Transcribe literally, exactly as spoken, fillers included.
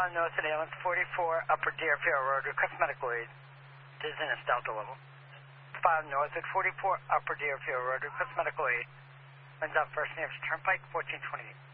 Five north at Ambulance forty-four, Upper Deerfield Road, request medical aid. Dizziness, Delta level. Five north at forty-four, Upper Deerfield Road, request medical aid. Winds up First Names Turnpike, fourteen twenty-eight.